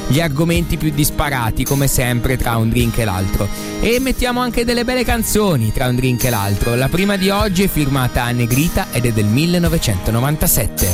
gli argomenti più disparati, come sempre, tra un drink e l'altro. E mettiamo anche delle belle canzoni tra un drink e l'altro. La prima di oggi è firmata Negrita ed è del 1997.